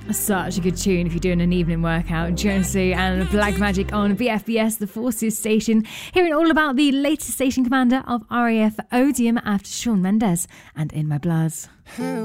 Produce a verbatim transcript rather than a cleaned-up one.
Such a good tune if you're doing an evening workout. Jonesy and Black Magic on V F B S, the Forces station. Hearing all about the latest station commander of R A F Odium after Shawn Mendes and In My Blood.